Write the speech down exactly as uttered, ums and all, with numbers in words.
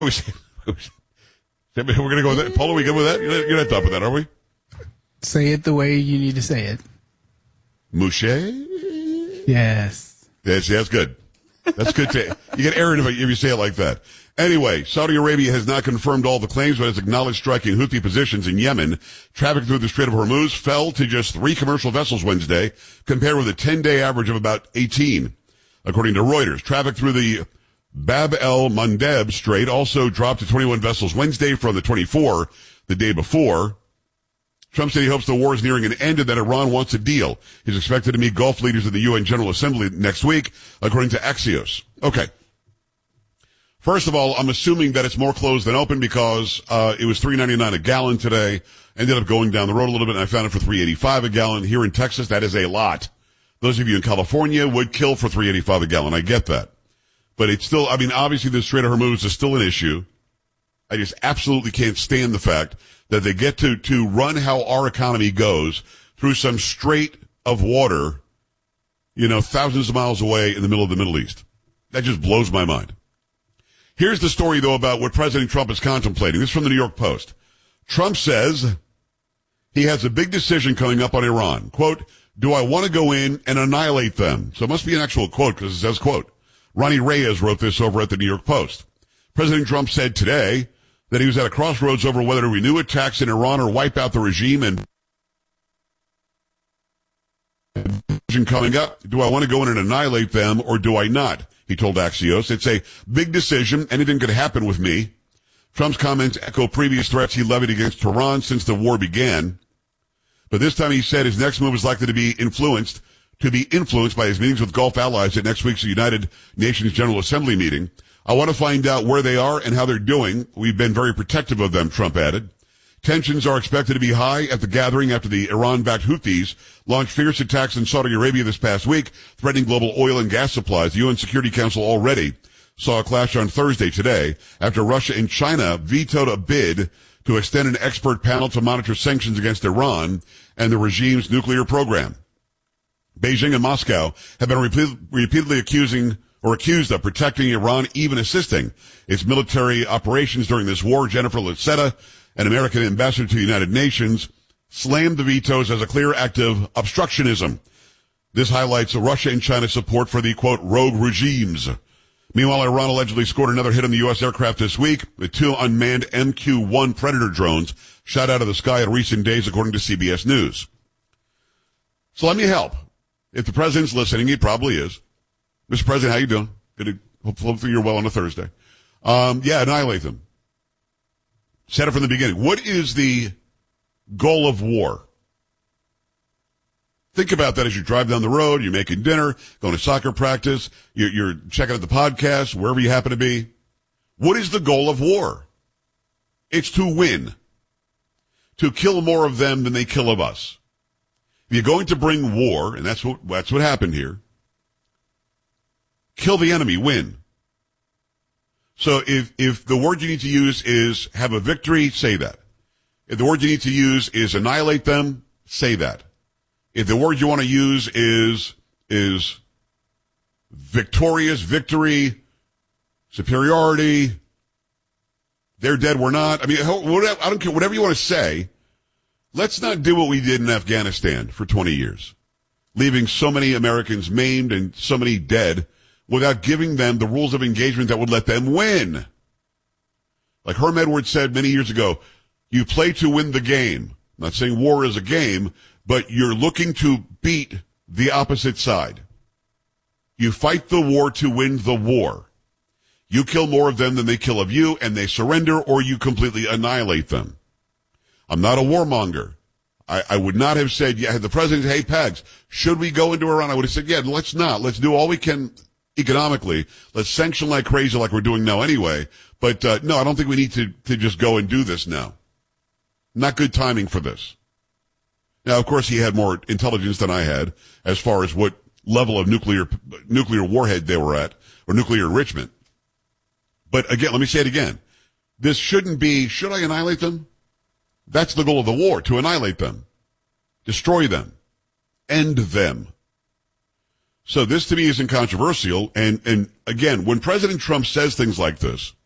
We're going to go with that. Paul, are we good with that? You're not, you're not tough with that, are we? Say it the way you need to say it. Mouché? Yes. Yes, yeah, that's good. That's good. To, you get errant if you say it like that. Anyway, Saudi Arabia has not confirmed all the claims, but has acknowledged striking Houthi positions in Yemen. Traffic through the Strait of Hormuz fell to just three commercial vessels Wednesday, compared with a ten-day average of about eighteen. According to Reuters, traffic through the Bab el-Mandeb Strait also dropped to twenty-one vessels Wednesday from the twenty-four the day before. Trump said he hopes the war is nearing an end and that Iran wants a deal. He's expected to meet Gulf leaders at the U N General Assembly next week, according to Axios. Okay. First of all, I'm assuming that it's more closed than open because uh it was three ninety-nine a gallon today. Ended up going down the road a little bit, and I found it for three eighty-five a gallon. Here in Texas, that is a lot. Those of you in California would kill for three eighty-five a gallon. I get that. But it's still, I mean, obviously the Strait of Hormuz is still an issue. I just absolutely can't stand the fact that they get to, to run how our economy goes through some strait of water, you know, thousands of miles away in the middle of the Middle East. That just blows my mind. Here's the story, though, about what President Trump is contemplating. This is from the New York Post. Trump says he has a big decision coming up on Iran. Quote, do I want to go in and annihilate them? So it must be an actual quote because it says, quote. Ronnie Reyes wrote this over at the New York Post. President Trump said today that he was at a crossroads over whether to renew attacks in Iran or wipe out the regime, and coming up, do I want to go in and annihilate them or do I not? He told Axios. It's a big decision. Anything could happen with me. Trump's comments echo previous threats he levied against Tehran since the war began. But this time he said his next move is likely to be influenced to be influenced by his meetings with Gulf allies at next week's United Nations General Assembly meeting. I want to find out where they are and how they're doing. We've been very protective of them, Trump added. Tensions are expected to be high at the gathering after the Iran-backed Houthis launched fierce attacks in Saudi Arabia this past week, threatening global oil and gas supplies. The U N Security Council already saw a clash on Thursday today after Russia and China vetoed a bid to extend an expert panel to monitor sanctions against Iran and the regime's nuclear program. Beijing and Moscow have been repeat- repeatedly accusing or accused of protecting Iran, even assisting its military operations during this war. Jennifer Lucetta, an American ambassador to the United Nations, slammed the vetoes as a clear act of obstructionism. This highlights Russia and China's support for the, quote, rogue regimes. Meanwhile, Iran allegedly scored another hit on the U S aircraft this week with two unmanned M Q one Predator drones shot out of the sky in recent days, according to C B S News. So let me help. If the president's listening, he probably is. Mister President, how you doing? Good to, hopefully you're well on a Thursday. Um, yeah, annihilate them. Said it from the beginning. What is the goal of war? Think about that as you drive down the road, you're making dinner, going to soccer practice, you're, you're checking out the podcast, wherever you happen to be. What is the goal of war? It's to win. To kill more of them than they kill of us. If you're going to bring war, and that's what, that's what happened here, kill the enemy, win. So if, if the word you need to use is have a victory, say that. If the word you need to use is annihilate them, say that. If the word you want to use is, is victorious, victory, superiority, they're dead, we're not. I mean, I don't care, whatever you want to say, let's not do what we did in Afghanistan for twenty years, leaving so many Americans maimed and so many dead without giving them the rules of engagement that would let them win. Like Herm Edwards said many years ago, you play to win the game. I'm not saying war is a game, but you're looking to beat the opposite side. You fight the war to win the war. You kill more of them than they kill of you, and they surrender, or you completely annihilate them. I'm not a warmonger. I, I would not have said, yeah, the president, hey, Pags, should we go into Iran? I would have said, yeah, let's not. Let's do all we can economically. Let's sanction like crazy like we're doing now anyway. But, uh, no, I don't think we need to, to just go and do this now. Not good timing for this. Now, of course, he had more intelligence than I had as far as what level of nuclear, nuclear warhead they were at, or nuclear enrichment. But again, let me say it again. This shouldn't be, should I annihilate them? That's the goal of the war, to annihilate them. Destroy them. End them. So this to me isn't controversial. And, and again, when President Trump says things like this,